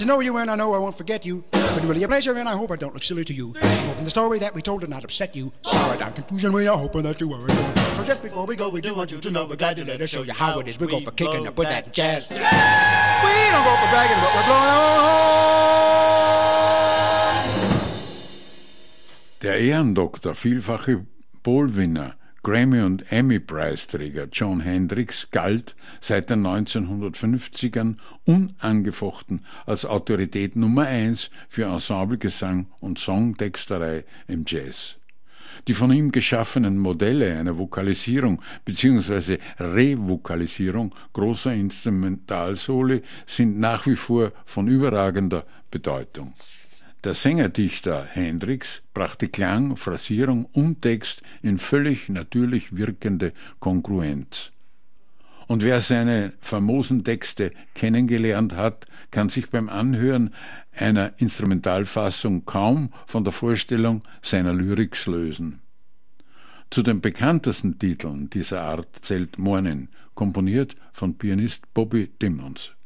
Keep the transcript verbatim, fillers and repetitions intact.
To know you and I know I won't forget you. Been really a pleasure and I hope I don't look silly to you. I'm hoping the story that we told did not upset you. Sorry, down confusion, we are hoping that you were enjoying. So just before we go, we do want you to know we're glad to let us show you how it is. We go for kicking up with that jazz. Yeah! We don't go for bragging, but we're blowing our own horn. Der Ehrendoktor, vielfache Bowlwinner, Grammy- und Emmy-Preisträger Jon Hendricks galt seit den neunzehnhundertfünfzigern unangefochten als Autorität Nummer eins für Ensemblegesang und Songtexterei im Jazz. Die von ihm geschaffenen Modelle einer Vokalisierung bzw. Revokalisierung großer Instrumentalsoli sind nach wie vor von überragender Bedeutung. Der Sängerdichter Hendricks brachte Klang, Phrasierung und Text in völlig natürlich wirkende Kongruenz. Und wer seine famosen Texte kennengelernt hat, kann sich beim Anhören einer Instrumentalfassung kaum von der Vorstellung seiner Lyrics lösen. Zu den bekanntesten Titeln dieser Art zählt Morning, komponiert von Pianist Bobby Timmons.